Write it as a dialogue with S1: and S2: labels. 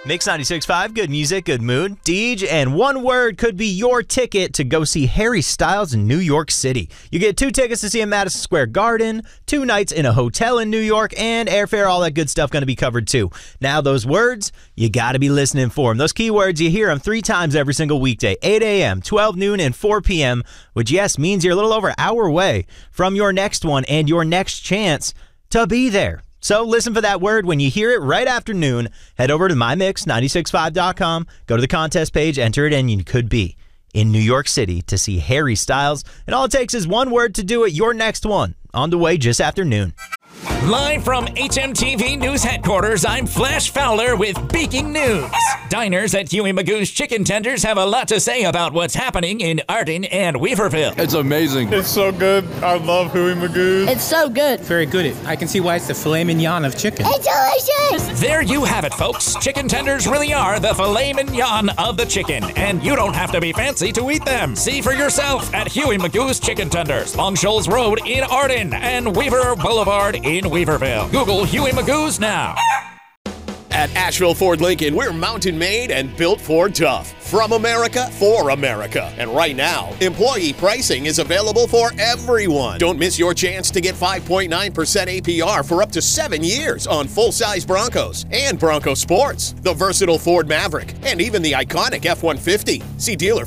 S1: Mix 96.5, good music, good mood. Deej, and one word could be your ticket to go see Harry Styles in New York City. You get 2 tickets to see him at Madison Square Garden, 2 nights in a hotel in New York, and airfare, all that good stuff going to be covered too. Now, those words, you got to be listening for them. Those keywords, you hear them 3 times every single weekday, 8 a.m., 12 noon, and 4 p.m., which, yes, means you're a little over an hour away from your next one and your next chance to be there. So listen for that word when you hear it right after noon. Head over to mymix965.com, go to the contest page, enter it, and you could be in New York City to see Harry Styles. And all it takes is one word to do it. Your next one on the way just after noon.
S2: Live from HMTV News Headquarters, I'm Flash Fowler with breaking news. Diners at Huey Magoo's Chicken Tenders have a lot to say about what's happening in Arden and Weaverville.
S3: It's amazing.
S4: It's so good. I love Huey Magoo's.
S5: It's so good.
S6: Very good. I can see why it's the filet mignon of chicken.
S5: It's delicious.
S2: There you have it, folks. Chicken tenders really are the filet mignon of the chicken, and you don't have to be fancy to eat them. See for yourself at Huey Magoo's Chicken Tenders, Long Shoals Road in Arden and Weaver Boulevard in Weaverville. Google Huey Magoo's now.
S7: At Asheville Ford Lincoln, we're mountain made and built Ford tough. From America, for America. And right now, employee pricing is available for everyone. Don't miss your chance to get 5.9% APR for up to 7 years on full-size Broncos and Bronco Sports, the versatile Ford Maverick, and even the iconic F-150. See dealer